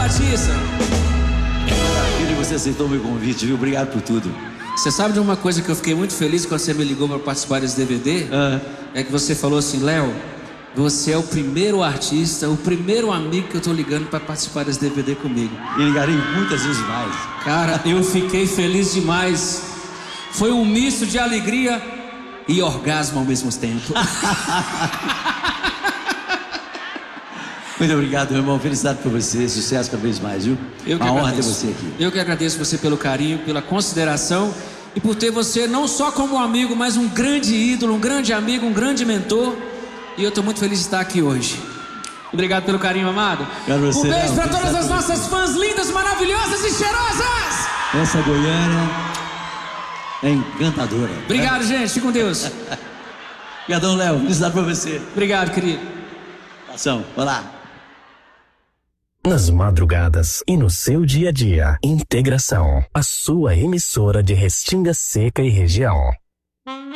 artista. Maravilha, você aceitou meu convite, viu? Obrigado por tudo. Você sabe de uma coisa que eu fiquei muito feliz quando você me ligou para participar desse DVD? É que você falou assim: Léo, você é o primeiro artista, o primeiro amigo que eu tô ligando para participar desse DVD comigo. E ligarei muitas vezes mais. Cara, eu fiquei feliz demais. Foi um misto de alegria e orgasmo ao mesmo tempo. Muito obrigado, meu irmão. Felicidade por você. Sucesso cada vez mais, viu? Uma honra ter você aqui. Eu que agradeço você pelo carinho, pela consideração e por ter você não só como amigo, mas um grande ídolo, um grande amigo, um grande mentor. E eu tô muito feliz de estar aqui hoje. Obrigado pelo carinho, amado. Você, um beijo para todas as você. nossas fãs lindas, maravilhosas e cheirosas. Essa Goiânia é encantadora. Obrigado, gente. Fique com Deus. Obrigadão, Léo. Felicidade pra você. Obrigado, querido. Ação. Vai lá. Nas madrugadas e no seu dia a dia. Integração, a sua emissora de Restinga Seca e região.